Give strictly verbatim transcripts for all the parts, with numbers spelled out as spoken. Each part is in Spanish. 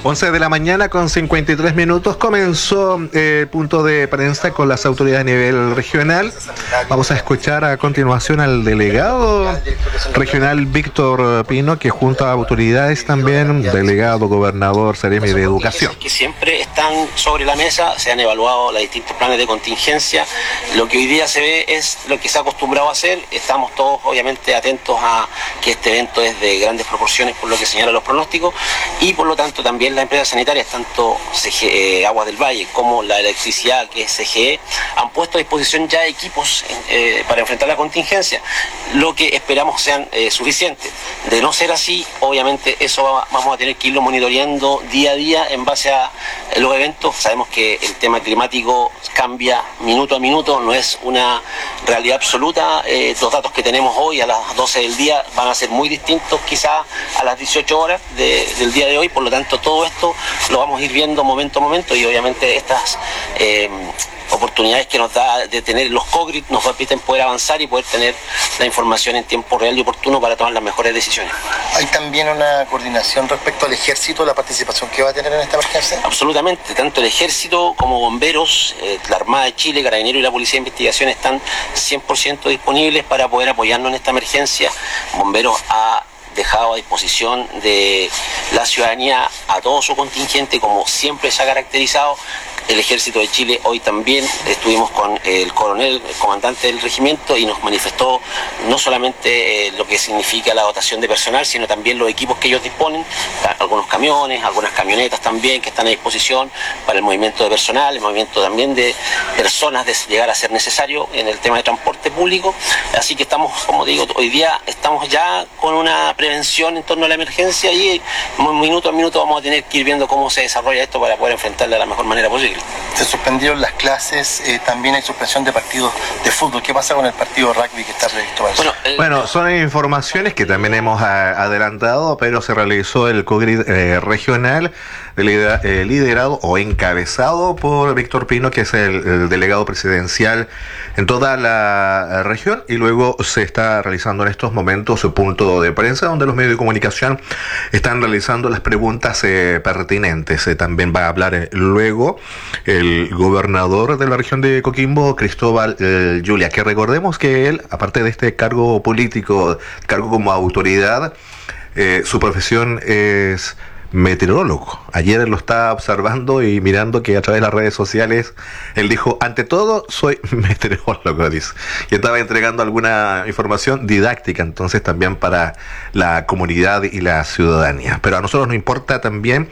once de la mañana con cincuenta y tres minutos comenzó eh, el punto de prensa con las autoridades a nivel regional. Vamos a escuchar a continuación al delegado regional Víctor Pino, que junto a autoridades también, delegado, gobernador, seremi de Educación. Que siempre están sobre la mesa, se han evaluado los distintos planes de contingencia. Lo que hoy día se ve es lo que se ha acostumbrado a hacer. Estamos todos obviamente atentos a que este evento es de grandes proporciones por lo que señalan los pronósticos, y por lo tanto también las empresas sanitarias, tanto C G, eh, Aguas del Valle como la electricidad, que es C G E, han puesto a disposición ya equipos eh, para enfrentar la contingencia, lo que esperamos sean eh, suficientes. De no ser así, obviamente eso va, vamos a tener que irlo monitoreando día a día en base a los eventos. Sabemos que el tema climático cambia minuto a minuto, no es una realidad absoluta. Eh, los datos que tenemos hoy a las doce del día van a ser muy distintos quizás a las dieciocho horas de, del día de hoy, por lo tanto todo esto lo vamos a ir viendo momento a momento, y obviamente estas eh, oportunidades que nos da de tener los COGRIT nos permiten poder avanzar y poder tener la información en tiempo real y oportuno para tomar las mejores decisiones. ¿Hay también una coordinación respecto al ejército, la participación que va a tener en esta emergencia? Absolutamente, tanto el ejército como bomberos, eh, la Armada de Chile, Carabineros y la Policía de Investigación están cien por ciento disponibles para poder apoyarnos en esta emergencia. Bomberos ha dejado a disposición de la ciudadanía a todo su contingente, como siempre se ha caracterizado. El Ejército de Chile hoy también estuvimos con el coronel, el comandante del regimiento, y nos manifestó no solamente eh, lo que significa la dotación de personal, sino también los equipos que ellos disponen, algunos camiones, algunas camionetas también que están a disposición para el movimiento de personal, el movimiento también de personas de llegar a ser necesario en el tema de transporte público. Así que estamos, como digo, hoy día estamos ya con una prevención en torno a la emergencia, y minuto a minuto vamos a tener que ir viendo cómo se desarrolla esto para poder enfrentarla de la mejor manera posible. Se suspendieron las clases, eh, también hay suspensión de partidos de fútbol. ¿Qué pasa con el partido de rugby que está previsto para eso? Bueno, el... bueno, son informaciones que también hemos a, adelantado, pero se realizó el COGRID eh, regional lidera, eh, liderado o encabezado por Víctor Pino, que es el, el delegado presidencial en toda la región, y luego se está realizando en estos momentos su punto de prensa, donde los medios de comunicación están realizando las preguntas eh, pertinentes. Eh, también va a hablar eh, luego el gobernador de la región de Coquimbo, Cristóbal eh, Julia, que recordemos que él, aparte de este cargo político, cargo como autoridad, eh, su profesión es meteorólogo. Ayer lo estaba observando y mirando que a través de las redes sociales él dijo: ante todo soy meteorólogo, dice, y estaba entregando alguna información didáctica entonces también para la comunidad y la ciudadanía. Pero a nosotros nos importa también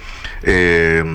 eh,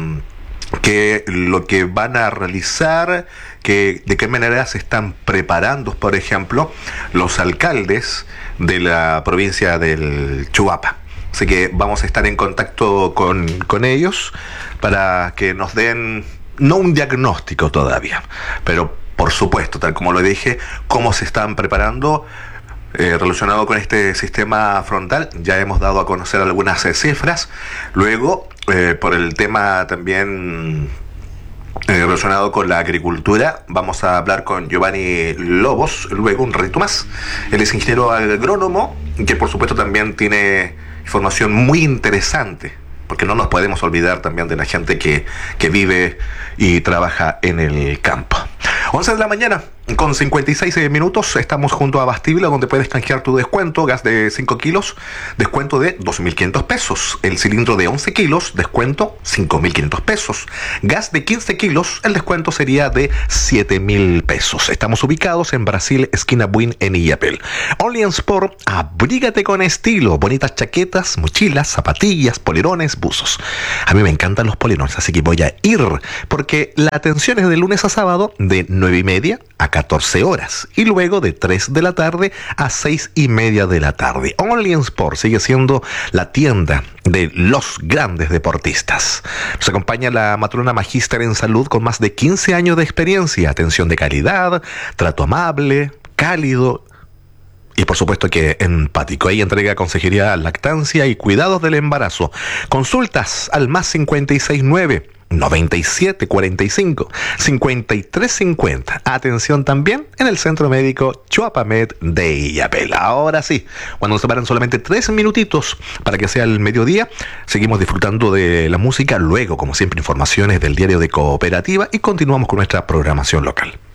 que lo que van a realizar, que de qué manera se están preparando, por ejemplo, los alcaldes de la provincia del Chuapa. Así que vamos a estar en contacto con, con ellos para que nos den, no un diagnóstico todavía, pero por supuesto, tal como lo dije, cómo se están preparando eh, relacionado con este sistema frontal. Ya hemos dado a conocer algunas eh, cifras. Luego, eh, por el tema también Eh, relacionado con la agricultura, vamos a hablar con Giovanni Lobos, luego un ratito más. Él es ingeniero agrónomo, que por supuesto también tiene información muy interesante, porque no nos podemos olvidar también de la gente que, que vive y trabaja en el campo. once de la mañana con cincuenta y seis minutos, estamos junto a Bastible, donde puedes canjear tu descuento. Gas de cinco kilos, descuento de dos mil quinientos pesos. El cilindro de once kilos, descuento cinco mil quinientos pesos. Gas de quince kilos, el descuento sería de siete mil pesos. Estamos ubicados en Brasil, esquina Buin, en Illapel. Only en Sport, abrígate con estilo. Bonitas chaquetas, mochilas, zapatillas, polerones, buzos. A mí me encantan los polerones, así que voy a ir, porque la atención es de lunes a sábado, de nueve y media a catorce horas, y luego de tres de la tarde a seis y media de la tarde. Only en Sport sigue siendo la tienda de los grandes deportistas. Nos acompaña la matrona magíster en salud con más de quince años de experiencia, atención de calidad, trato amable, cálido y por supuesto que empático. Ella entrega consejería, lactancia y cuidados del embarazo. Consultas al más cincuenta y seis nueve noventa y siete cuarenta y cinco cincuenta y tres cincuenta. Atención también en el Centro Médico Chuapamed de Illapel. Ahora sí, cuando nos separan solamente tres minutitos para que sea el mediodía, seguimos disfrutando de la música. Luego, como siempre, informaciones del diario de Cooperativa y continuamos con nuestra programación local.